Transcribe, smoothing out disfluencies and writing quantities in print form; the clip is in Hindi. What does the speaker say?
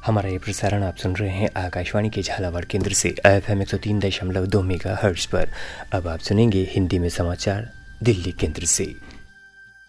हमारा ये प्रसारण आप सुन रहे हैं आकाशवाणी के झालावाड़ केंद्र से FM 103.2 मेगाहर्ट्ज़ पर। अब आप सुनेंगे हिंदी में समाचार दिल्ली केंद्र से।